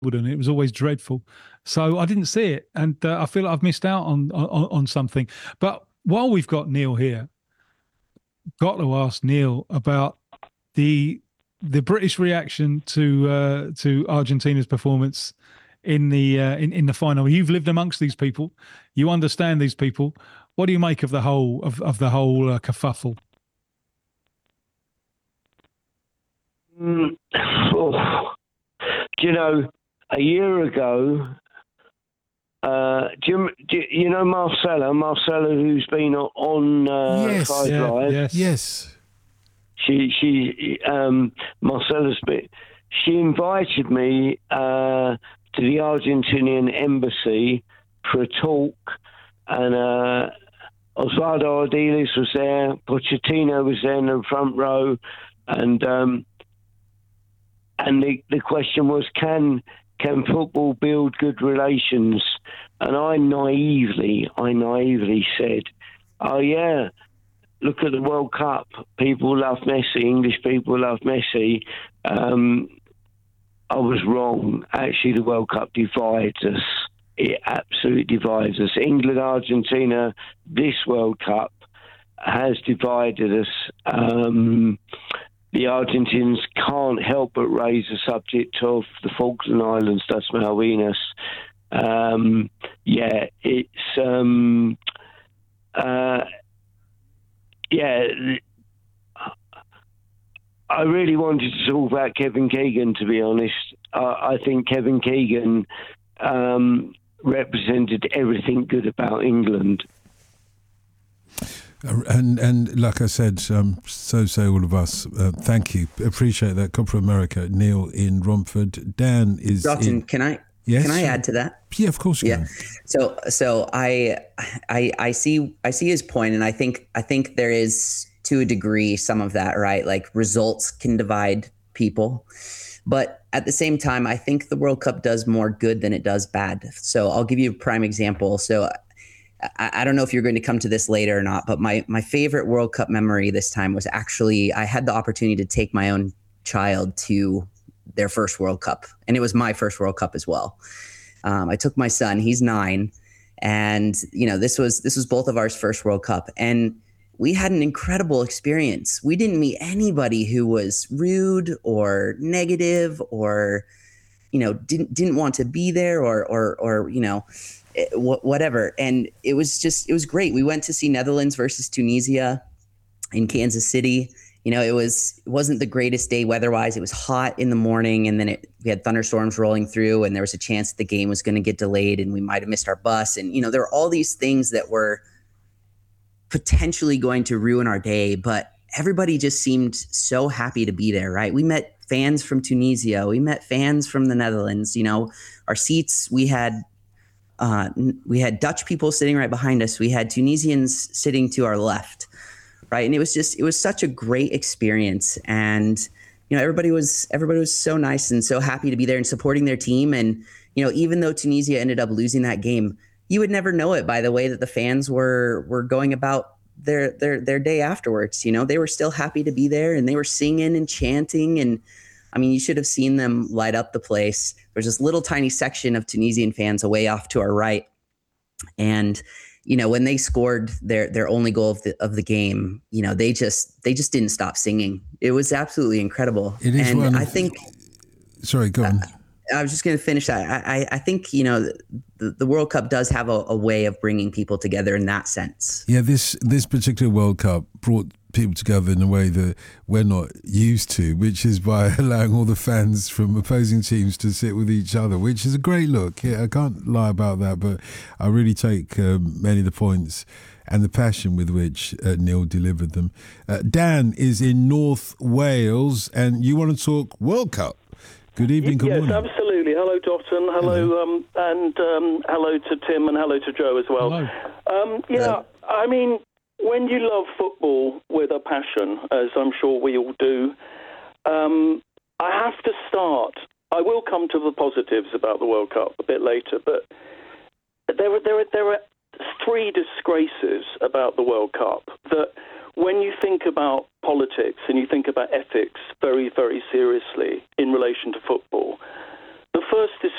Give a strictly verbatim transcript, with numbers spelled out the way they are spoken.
Wimbledon. It was always dreadful. So I didn't see it, and uh, I feel like I've missed out on, on on something. But while we've got Neil here, got to ask Neil about the the British reaction to uh, to Argentina's performance in the uh, in in the final. You've lived amongst these people, you understand these people. What do you make of the whole of of the whole uh, kerfuffle? Mm, oh, do you know, a year ago, uh, do, you, do you know Marcella? Marcella, who's been on uh, yes. Five yeah, Live? yes, yes. She she um, Marcella's been. She invited me uh, to the Argentinian embassy for a talk, and uh, Osvaldo Ardiles was there, Pochettino was there in the front row, and um, and the, the question was, can can football build good relations? And I naively, I naively said, oh yeah, look at the World Cup. People love Messi. English people love Messi. Um, I was wrong. Actually, the World Cup divides us. It absolutely divides us. England, Argentina, this World Cup has divided us. Um, the Argentines can't help but raise the subject of the Falkland Islands, das Malvinas. Um, yeah, it's... Um, uh, yeah, I really wanted to talk about Kevin Keegan, to be honest. Uh, I think Kevin Keegan um, represented everything good about England. Uh, and and like I said, um, so say all of us. Uh, thank you, appreciate that. Copa America, Neil in Romford. Dan is. Dalton, in, can I? yes? Can I add to that? Yeah, of course you yeah. can. So so I I I see I see his point, and I think I think there is, to a degree, some of that, right? Like, results can divide people. But at the same time, I think the World Cup does more good than it does bad. So I'll give you a prime example. So I, I don't know if you're going to come to this later or not, but my, my favorite World Cup memory this time was actually, I had the opportunity to take my own child to their first World Cup. And it was my first World Cup as well. Um, I took my son, he's nine. And, you know, this was, this was both of our first World Cup. And we had an incredible experience. We didn't meet anybody who was rude or negative or, you know, didn't didn't want to be there or or or you know, whatever. And it was just it was great. We went to see Netherlands versus Tunisia in Kansas City. You know, it was it wasn't the greatest day weather-wise. It was hot in the morning, and then it, we had thunderstorms rolling through, and there was a chance that the game was going to get delayed, and we might have missed our bus. And you know, there were all these things that were potentially going to ruin our day, but everybody just seemed so happy to be there, right? We met fans from Tunisia. We met fans from the Netherlands. You know, our seats, we had uh, we had Dutch people sitting right behind us. We had Tunisians sitting to our left, right? And it was just, it was such a great experience. And, you know, everybody was, everybody was so nice and so happy to be there and supporting their team. And, you know, even though Tunisia ended up losing that game, you would never know it by the way that the fans were were going about their their their day afterwards. You know, they were still happy to be there, and they were singing and chanting. And I mean, you should have seen them light up the place. There's this little tiny section of Tunisian fans away off to our right, and you know, when they scored their their only goal of the of the game, you know, they just they just didn't stop singing. It was absolutely incredible. It is and one. I think. Sorry, go on. Uh, I was just going to finish that. I, I think, you know, the, the World Cup does have a, a way of bringing people together in that sense. Yeah, this this particular World Cup brought people together in a way that we're not used to, which is by allowing all the fans from opposing teams to sit with each other, which is a great look. Yeah, I can't lie about that, but I really take um, many of the points and the passion with which uh, Neil delivered them. Uh, Dan is in North Wales, and you want to talk World Cup. Good evening, good yes, morning. Yes, absolutely. Hello, Dotton. Hello, hello. Um, and um, hello to Tim, and hello to Joe as well. Hello. Um, yeah, hello. I mean, when you love football with a passion, as I'm sure we all do, um, I have to start. I will come to the positives about the World Cup a bit later, but there are, there are, there are three disgraces about the World Cup that, when you think about politics and you think about ethics very, very seriously in relation to football, the first